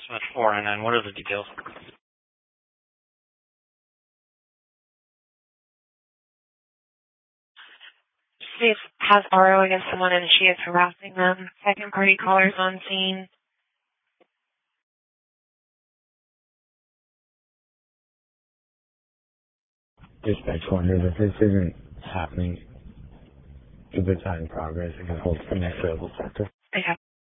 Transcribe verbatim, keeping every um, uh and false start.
Dispatch four nine nine. What are the details? Police has R O against someone and she is harassing them. Second party callers on scene. Dispatch one, if this isn't happening, if it's not in progress, it can hold for the next level sector. Okay.